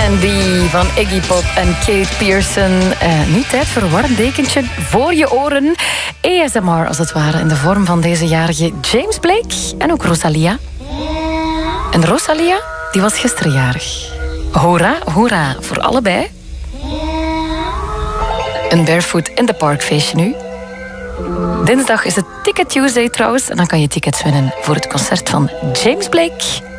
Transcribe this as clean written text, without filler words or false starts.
Candy van Iggy Pop en Kate Pearson. Nu tijd voor een warm dekentje voor je oren. ASMR als het ware in de vorm van deze jarige James Blake en ook Rosalia. En Rosalia, die was gisteren jarig. Hoera, hoera voor allebei. Een Barefoot in the Park feestje nu. Dinsdag is het Ticket Tuesday trouwens. En dan kan je tickets winnen voor het concert van James Blake